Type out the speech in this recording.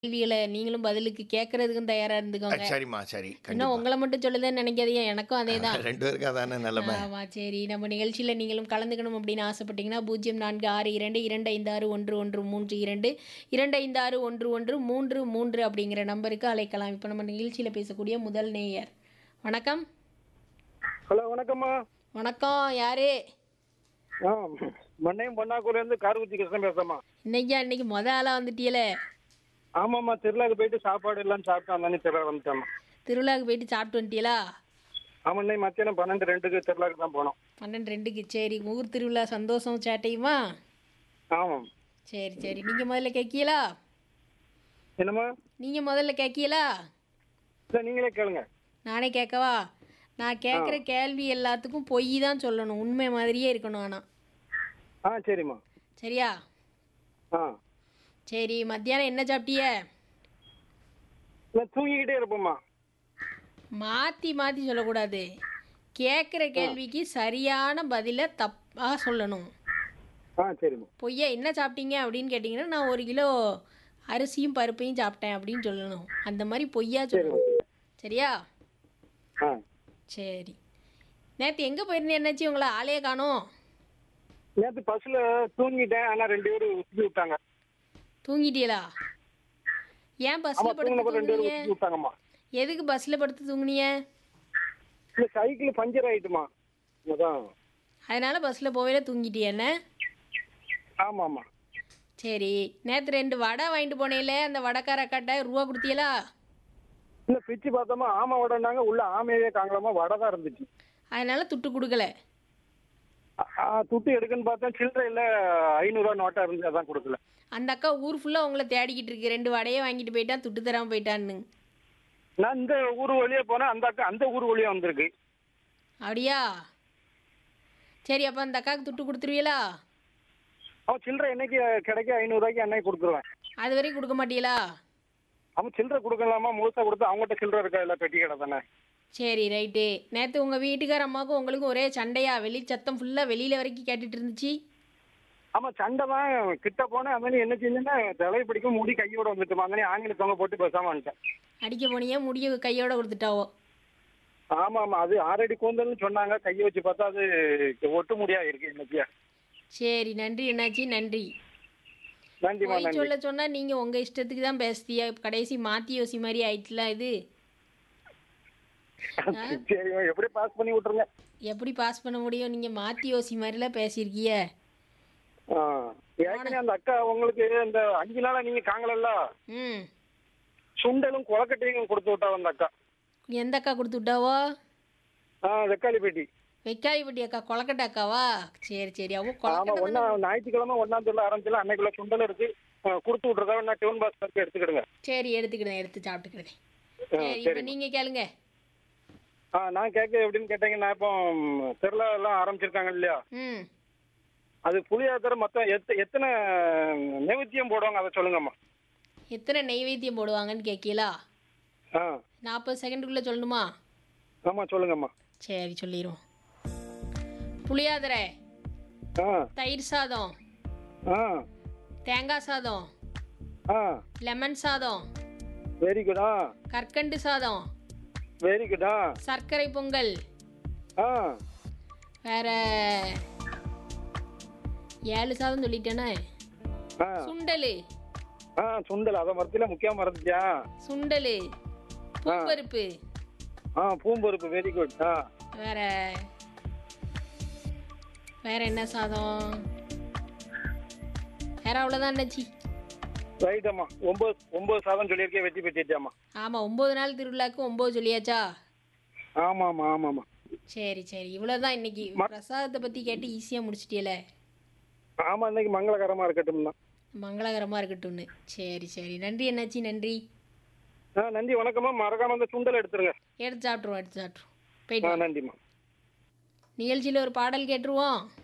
கேள்விகள நீங்களும் பதிலுக்கு கேட்கறதுக்கும் தயாரா இருந்துக்கோங்க. சரிம்மா, சரி. இன்னும் கண்டிப்பா. உங்கள மட்டும் சொல்லுதேன்னு நெனைக்காதீங்க. எனக்கும் அதேதான். 2 பேருக்கும் அதானே நெலைமை. ஆமா, சரி. நம்ம நிகழ்ச்சியில நீங்களும் கலந்துக்கணும் அப்படின்னு ஆசைப்பட்டீங்கன்னா, 0462256113 256133 அப்படிங்கிற நம்பருக்கு அழைக்கலாம். இப்ப நம்ம நிகழ்ச்சியில பேசக்கூடிய முதல் நேயர். வணக்கம். ஹலோ வணக்கம்மா. வணக்கம். யாரு? ஆ மண்ணையும் பொன்னாக்கூர்லேருந்து கார்குச்சி கிருஷ்ணன் பேசுறேம்மா. இன்னைக்கு மொத ஆளா வந்துட்டீங்களே. ஆமாம்மா, திருவிழாக்கு போயிட்டு சாப்பாடு எல்லாம் சாப்பிட்டு அந்தானே திருவிழா வந்துட்டேம்மா. திருவிழாவுக்கு போயிட்டு சாப்பிட்டு வந்துட்டீங்களா? ஆமா, இன்னைக்கு மத்தியானம் 12:02க்கு திருவிழாக்கு தான் போனோம். 12:02க்கு. சரி. ஊர் திருவிழா சந்தோஷம் சேட்டையுமா? ஆமாம். சரி, சரி. நீங்க முதல்ல கேட்கீங்களா? என்னம்மா? நீங்க முதல்ல கேட்கீங்களா? இல்லை, நீங்களே கேளுங்க. நானே கேட்கவா? நான் கேட்குற கேள்வி எல்லாத்துக்கும் பொய் தான் சொல்லணும். உண்மை மாதிரியே இருக்கணும் ஆனா. சரிம்மா. சரியா? ஆ சரி. மத்தியானம் என்ன சாப்பிட்டிய? நான் தூங்கிக்கிட்டே இருப்பேம்மா. மாற்றி மாற்றி சொல்லக்கூடாது. கேட்குற கேள்விக்கு சரியான பதிலை தப்பாக சொல்லணும். சரிம்மா. பொய்யா என்ன சாப்பிட்டீங்க அப்படின்னு கேட்டிங்கன்னா, நான் 1 கிலோ அரிசியும் பருப்பையும் சாப்பிட்டேன் அப்படின்னு சொல்லணும். அந்த மாதிரி பொய்யா சொல்லணும். சரியா? ஆ சரி. நேற்று எங்கே போயிருந்தேன்? என்னாச்சு உங்களை ஆளையே காணோம்? நேற்று பஸ்ஸில் தூங்கிட்டேன். ஆனால் 2 பேரும் உசுப்பி விட்டாங்க. தூங்கிட்டீங்களா? ஏன் பஸ்ஸில் ஆமாம், படுத்து தூங்கினப்ப 2 பேரும் தூங்குனீங்க? உசுப்பி விட்டாங்கம்மா. எதுக்கு பஸ்ஸில் படுத்து தூங்குனீங்க? இல்லை, சைக்கிள் பஞ்சர் ஆயிட்டுமா. அதான். அதனால பஸ்ஸில் போகவே தூங்கிட்டியாண்ணே? ஆமாம்மா. சரி. நேற்று 2 வடை வாங்கிட்டு போனேல, அந்த வடைக்கார அக்காட்ட ரூபா கொடுத்தீங்களா? இல்லை, பிச்சு பார்த்தோமா, ஆமை வடைன்னாங்க. உள்ள ஆமையே காங்கலாமா, வடை தான் இருந்துச்சு. அதனால துட்டு கொடுக்கல. துட்டு எடுக்குன்னு பார்த்தேன், சில்லறை இல்லை. 500 நோட்டா இருந்து அதான் கொடுக்கல. அந்த அக்கா ஊர் ஃபுல்லாக உங்களை தேடிக்கிட்டு இருக்கு. 2 வடையே வாங்கிட்டு போயிட்டான், துட்டு தராமல் போயிட்டான்னு. நான் இந்த ஊர் வழியா போனேன், அந்த அக்கா அந்த ஊர் வழியா வந்திருக்கு. அப்படியா? சரி. அப்போ அந்த அக்காவுக்கு துட்டு கொடுத்துருவீங்களா? அவன் சில்லறை என்னைக்கு கிடைக்க 500 அன்னைக்கு கொடுத்துருவேன். அது வரைக்கும் கொடுக்க மாட்டீங்களா? அவன் சில்லறை கொடுக்கலாமா, முழுசா கொடுத்து அவங்ககிட்ட சில்லறை இருக்கா, இல்லை பெட்டி கடை தானே. சரி, ரைட்டு. நேற்று உங்கள் வீட்டுக்கார அம்மாவுக்கும் உங்களுக்கும் ஒரே சண்டையா? வெளி சத்தம் ஃபுல்லாக வெளியில் வரைக்கும் கேட்டுட்டு இருந்துச்சு. ஆமாம், சண்டை தான். கிட்ட போனேன். அதனால என்ன செஞ்சேன்னா, தலையை பிடிக்கும் மூடி கையோட வந்துட்டுமா. அதனால ஆங்கில தொங்க போட்டு பேசாம வந்துட்டேன். அடிக்க போனியே, முடிய கையோட கொடுத்துட்டாவோ? ஆமாம், அது 6 அடி கூந்தல்னு சொன்னாங்க. கையை வச்சு பார்த்தா அது ஒட்டு முடியா இருக்கு இன்னைக்கு. சரி. நன்றி என்னாச்சு. நன்றி. நன்றிமா, போய் நன்றி. சொல்ல சொன்னால் நீங்கள் உங்கள் இஷ்டத்துக்கு தான் பேசுதியா? கடைசி மாற்றி யோசி மாதிரி ஆயிட்டுலாம் இது. சரிம்மா, எப்படி பாஸ் பண்ணி விட்டுருங்க. எப்படி பாஸ் பண்ண முடியும்? நீங்கள் மாற்றி யோசி மாதிரிலாம் பேசியிருக்கிய. ஏற்கனவே அந்த அக்கா உங்களுக்கு இந்த 5 நாளா நீங்க காங்கலல்ல, ம். சுண்டலும் குளக்கட்டையும் கொடுத்து விட்டா அந்த அக்கா. எந்த அக்கா கொடுத்து விட்டாவோ? வெக்காளிப்பேட்டி. வெக்காளிப்பட்டி அக்கா? கொலக்கட்டை அக்காவா? சரி, சரி. அவங்க ஆமா, கொலக்கட்டை ஞாயிற்றுக்கிழமை 1ஆம் தேதி ஆரம்பிச்சல, அன்னைக்குள்ள சுண்டல் இருக்கு. கொடுத்து விட்டுருக்கா. நான் டியூன் பாஸ் இருக்கு, எடுத்துக்கிடுங்க. சரி, எடுத்துக்கிடுதேன். எடுத்து சாப்பிட்டுக்கிடுதேன். சரி. இப்போ சரி. நீங்கள் கேளுங்க. நான் கேட்க எப்படின்னு கேட்டீங்கன்னா, இப்போ திருவிழா எல்லாம் ஆரம்பிச்சிருக்காங்க இல்லையா, ம். அது புளியாத்தர மொத்தம் எத்தனை நைவேத்தியம் போடுவாங்க, அதை சொல்லுங்கம்மா. எத்தனை நெய்வேத்தியம் போடுவாங்கன்னு கேட்கலா? ஆ 40 செகண்டுக்குள்ளே சொல்லணுமா? ஆமா, சொல்லுங்கம்மா. சரி, சொல்லிடுவோம். புளியாதரை, ஆ தயிர் சாதம், ஆ தேங்காய் சாதம், ஆ லெமன் சாதம், வெரி குட். கற்கண்டு சாதம், வெரி குட். சர்க்கரை பொங்கல், வேற 7 சாதம் சொல்லிட்டேனே. சுண்டல். சுண்டல், அதை மரத்துல முக்கியமா மறந்துட்டியா. சுண்டல், பூப்பருப்பு, பூம்பருப்பு. Very good. வேற வேற என்ன சாதம்? வேற அவ்வளோதான் என்னாச்சு. ரைட்டம்மா, 9 சாதம் சொல்லியிருக்கேன், வெற்றி பெற்றிட்டியாம்மா. ஆமாம், 9 நாள் திருவிழாக்கு 9 சொல்லியாச்சா? ஆமாம்மா, ஆமாம்மா. சரி, சரி. இவ்வளோதான் இன்னைக்கு. பிரசாதத்தை பற்றி கேட்டு ஈஸியாக முடிச்சிட்டியல. ஆமா, இன்னைக்கு மங்களகரமா இருக்கட்டும். மங்களகரமாக இருக்கட்டும்னு. சரி, சரி. நன்றி என்னாச்சு. நன்றி. நன்றி, வணக்கம்மா. மறக்காம அந்த சுண்டல் எடுத்துருங்க. எடுத்து சாப்பிட்ருவோம். போயிட்டு நன்றிம்மா. நிகழ்ச்சியில் ஒரு பாடல் கேட்டுருவோம்.